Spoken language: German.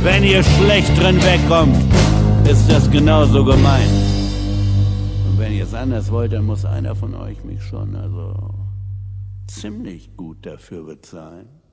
Wenn ihr schlecht drin wegkommt, ist das genauso gemein. Und wenn ihr es anders wollt, dann muss einer von euch mich schon ziemlich gut dafür bezahlen.